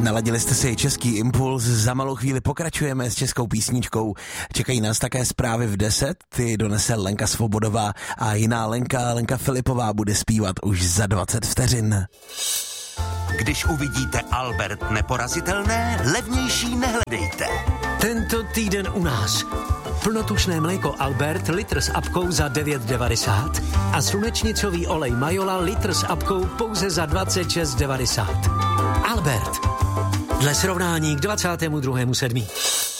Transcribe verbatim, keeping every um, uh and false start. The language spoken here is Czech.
Naladili jste si Český impuls, za malou chvíli pokračujeme s českou písničkou. Čekají nás také zprávy v deset, ty donese Lenka Svobodová a jiná Lenka, Lenka Filipová bude zpívat už za dvacet vteřin. Když uvidíte Albert neporazitelné, levnější nehledejte. Tento týden u nás. Plnotučné mléko Albert, litr s apkou za devět devadesát a slunečnicový olej Majola, litr s apkou pouze za dvacet šest devadesát. Albert. Dle srovnání k dvacátému druhému sedmý